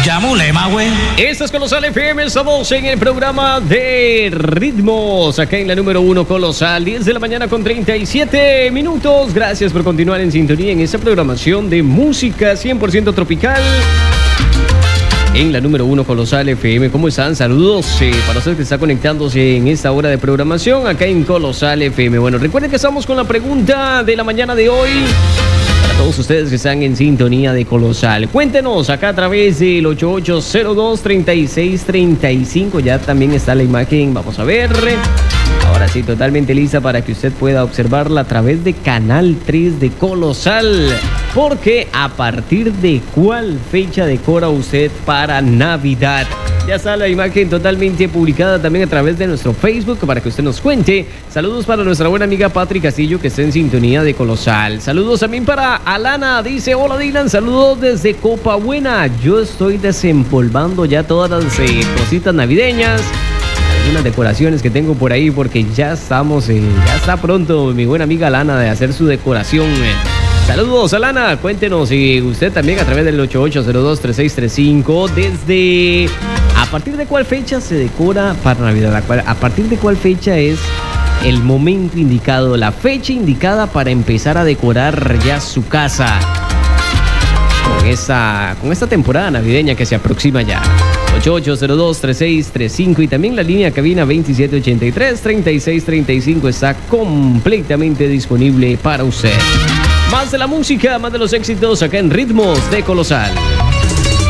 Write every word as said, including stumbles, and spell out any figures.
Llamulema, güey. Esto es Colosal F M, estamos en el programa de ritmos, acá en la número uno Colosal, diez de la mañana con treinta y siete minutos. Gracias por continuar en sintonía en esta programación de música cien por ciento tropical. En la número uno Colosal F M, ¿cómo están? Saludos eh, para usted que está conectándose en esta hora de programación acá en Colosal F M. Bueno, recuerden que estamos con la pregunta de la mañana de hoy. Para todos ustedes que están en sintonía de Colosal, cuéntenos acá a través del ocho ocho cero dos, treinta y seis treinta y cinco. Ya también está la imagen, vamos a ver. Ahora sí, totalmente lista para que usted pueda observarla a través de Canal tres de Colosal. Porque a partir de cuál fecha decora usted para Navidad. Ya está la imagen totalmente publicada también a través de nuestro Facebook para que usted nos cuente. Saludos para nuestra buena amiga Patri Castillo que está en sintonía de Colosal. Saludos también para Alana, dice: hola Dylan, saludos desde Copa Buena. Yo estoy desempolvando ya todas las eh, cositas navideñas, algunas decoraciones que tengo por ahí porque ya estamos, eh, ya está pronto mi buena amiga Alana de hacer su decoración. Eh. Saludos, Alana, cuéntenos y usted también a través del ocho ocho cero dos, tres seis tres cinco desde... ¿A partir de cuál fecha se decora para Navidad? ¿A partir de cuál fecha es el momento indicado, la fecha indicada para empezar a decorar ya su casa con esta, con esta temporada navideña que se aproxima ya? ocho ocho cero dos, tres seis tres cinco y también la línea cabina veintisiete ochenta y tres, treinta y seis treinta y cinco está completamente disponible para usted. Más de la música, más de los éxitos acá en Ritmos de Colosal.